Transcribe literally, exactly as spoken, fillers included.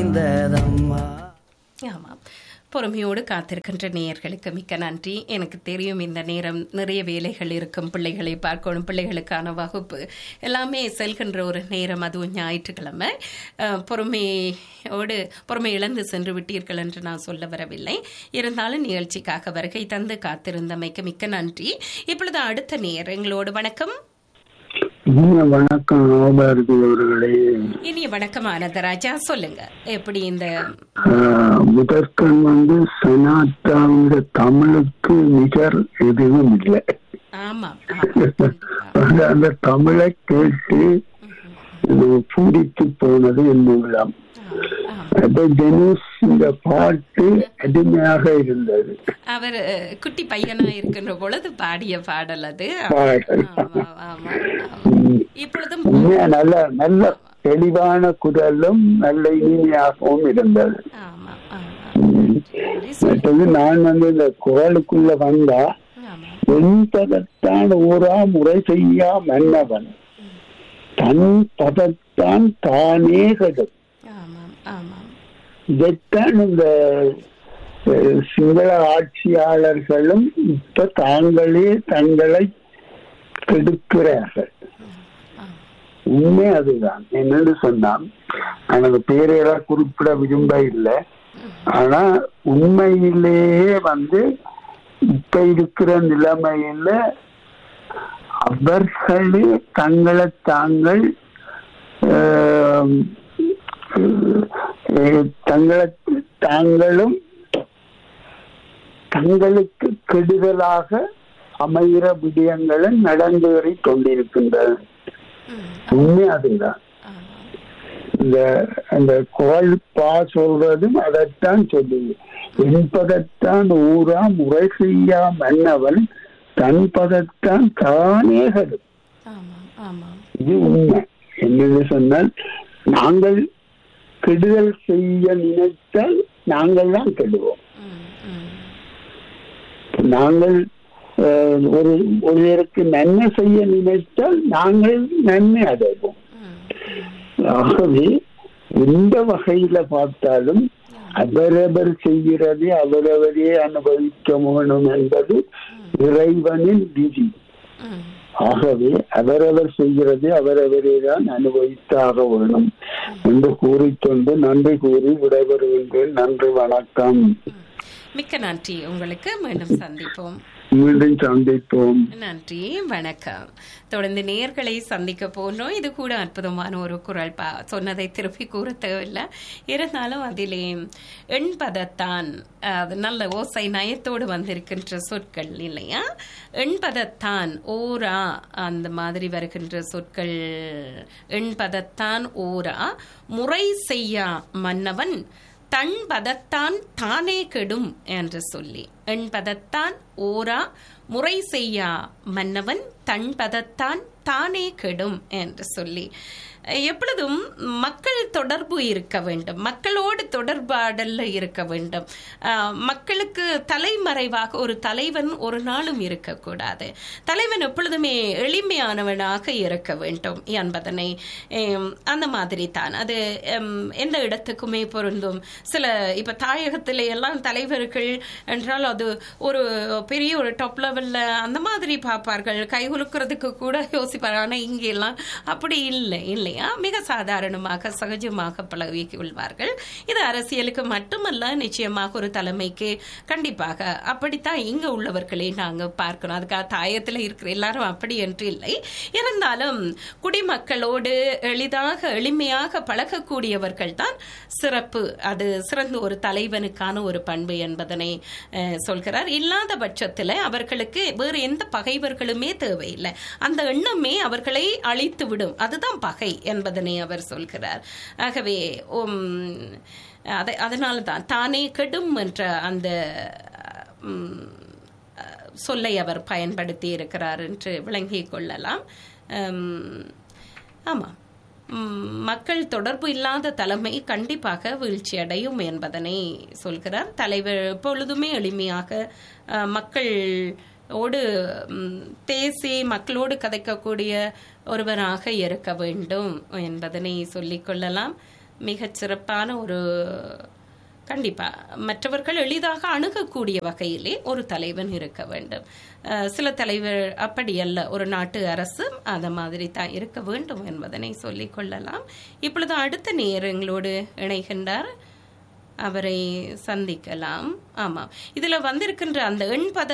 வந்ததம்மா. ஆமாம், பொறுமையோடு காத்திருக்கின்ற நேயர்களுக்கு மிக்க நன்றி. எனக்கு தெரியும் இந்த நேரம் நிறைய வேலைகள் இருக்கும், பிள்ளைகளை பார்க்கணும், பிள்ளைகளுக்கான வகுப்பு எல்லாமே செல்கின்ற ஒரு நேரம், அதுவும் ஞாயிற்றுக்கிழமை. பொறுமையோடு பொறுமை இழந்து சென்று விட்டீர்கள் என்று நான் சொல்ல வரவில்லை. இருந்தாலும் நிகழ்ச்சிக்காக வருகை தந்து காத்திருந்தமைக்கு மிக்க நன்றி. இப்பொழுது அடுத்த நேயர் எங்களோடு. வணக்கம். வணக்கம் அவர்களே. இனிய வணக்கம் ஆனந்தராஜா, சொல்லுங்க எப்படி இந்த முதற்கண் வந்து சனாத்தாவிட தமிழுக்கு நிகர் எதுவும் இல்லை. ஆமா, அந்த தமிழை கேட்டு பூரித்து போனது என் மூலம். டெனிஸ் இந்த பாட்டு அடிமையாக இருந்தது. அவர் குட்டி பையனா இருக்கின்ற பொழுது பாடிய பாடல் அது. இப்பொழுதும் நல்ல நல்ல தெளிவான குரலும் நல்ல இனிமையாகவும் இருந்தது. நான் வந்து இந்த குரலுக்குள்ள வந்தா என் பதத்தான் ஊரா முறை செய்யா மன்னவன் தன் பதத்தான் தானே கெடும். இதைத்தான் இந்த சிங்கள ஆட்சியாளர்களும் இப்ப தாங்களே தங்களை கெடுக்கிறார்கள். உண்மை அதுதான். என்னன்னு சொன்னா, எனக்கு பேரெல்லாம் குறிப்பிட விரும்ப இல்லை, ஆனா உண்மையிலேயே வந்து இப்ப இருக்கிற நிலைமையில அவர்களே தங்களை தாங்கள் தங்களை தாங்களும் தங்களுக்கு கெடுதலாக அமைகிற விடயங்களும் நடந்தேறி கொண்டிருக்கின்றது. உண்மை அதுதான். இந்த அந்த குரல் பா சொல்றதும் அதைத்தான் சொல்லுது. என்பதத்தான் ஊரா முறை செய்யா மன்னவன் தன் பதத்தான் தானே கெடும். இது உண்மை. என்னன்னு சொன்னால், நாங்கள் கெடுதல் செய்ய நினைத்தால் நாங்கள் தான் கெடுவோம். நாங்கள் ஒரு ஒருவருக்கு நன்மை செய்ய நினைத்தால் நாங்கள் நன்மை அடைவோம். ஆகவே எந்த வகையில பார்த்தாலும் அவரவர் செய்கிறதை அவரவரே அனுபவிக்க வேணும் என்பது இறைவனின் விதி. ஆகவே அவரவர் செய்கிறதை அவரவரே தான் அனுபவித்தாக வேணும் என்று கூறிக்கொண்டு நன்றி கூறி விடைபெறுகின்றேன். நன்றி, வணக்கம். மிக்க நன்றி உங்களுக்கு. மீண்டும் சந்திப்போம். மீண்டும் சந்திப்போம். நன்றி, வணக்கம். தொடர்ந்து நேயர்களை சந்திக்க போனோம். இது கூட அற்புதமான ஒரு குரல். பா சொன்னதை திருப்பி கூற தேவையில்லை. இருந்தாலும் அதிலே எண்பதத்தான் அது நல்ல ஓசை நயத்தோடு வந்திருக்கின்ற சொற்கள் இல்லையா? எண்பதத்தான் ஓரா அந்த மாதிரி வருகின்ற சொற்கள். எண்பதத்தான் ஓரா முறை செய்யா மன்னவன் தன் பதத்தான் தானே கெடும் என்று சொல்லி, எண்பதத்தான் ஓரா முறை செய்யா மன்னவன் தன் பதத்தான் தானே கெடும் என்று சொல்லி, எப்பொழுதும் மக்கள் தொடர்பு இருக்க வேண்டும், மக்களோடு தொடர்பாடல்ல இருக்க வேண்டும். மக்களுக்கு தலைமறைவாக ஒரு தலைவன் ஒரு நாளும் இருக்கக்கூடாது. தலைவன் எப்பொழுதுமே எளிமையானவனாக இருக்க வேண்டும் என்பதனை அந்த மாதிரி தான் அது எந்த இடத்துக்குமே பொருந்தும். சில இப்ப தாயகத்திலே எல்லாம் தலைவர்கள் என்றால் அது ஒரு பெரிய ஒரு டாப் லெவல்ல அந்த மாதிரி பார்ப்பார்கள், கைகுலுக்கிறதுக்கு கூட யோசிப்பார்கள். ஆனா இங்க எல்லாம் அப்படி இல்லை இல்லையா? மிக சாதாரணமாக சகஜமாக பழகி கொள்வார்கள். இது அரசியலுக்கு மட்டுமல்ல, நிச்சயமாக ஒரு தலைமைக்கு கண்டிப்பாக அப்படித்தான் இங்க உள்ளவர்களை நாங்க பார்க்கணும். அதுக்காக தாயத்தில் இருக்கிற எல்லாரும் அப்படி என்று இல்லை. இருந்தாலும் குடிமக்களோடு எளிதாக எளிமையாக பழகக்கூடியவர்கள் தான் சிறப்பு. அது சிறந்த ஒரு தலைவனுக்கான ஒரு பண்பு என்பதனை சொல்கிறார். இல்லாத பட்சத்தில் அவர்களுக்கு வேறு எந்த பகைவர்களுமே தேவையில்லை. அந்த எண்ணமே அவர்களை அழித்து விடும். அதுதான் பகை என்பதனை அவர் சொல்கிறார். ஆகவே அதனால தான் தானே கெடும் என்ற அந்த சொல்லை அவர் பயன்படுத்தி இருக்கிறார் என்று விளங்கிக் கொள்ளலாம். ஆமாம், மக்கள் தொடர்பு இல்லாத தலைமை கண்டிப்பாக வீழ்ச்சி அடையும் என்பதனை சொல்கிறார். தலைவர் எப்பொழுதுமே எளிமையாக மக்கள் ஓடு பேசி மக்களோடு கதைக்கக்கூடிய ஒருவராக இருக்க வேண்டும் என்பதனை சொல்லிக் கொள்ளலாம். மிகச் சிறப்பான ஒரு கண்டிப்பா மற்றவர்கள் எளிதாக அணுகக்கூடிய வகையிலே ஒரு தலைவன் இருக்க வேண்டும். சில தலைவர் அப்படி அல்ல, ஒரு நாட்டு அரசு அத மாதிரி தான் இருக்க வேண்டும் என்பதனை சொல்லிக் கொள்ளலாம். இப்பொழுது அடுத்த நேரங்களோடு இணைகின்றார், அவரை சந்திக்கலாம். ஆமா, இதுல வந்திருக்கின்ற அந்த எண்பத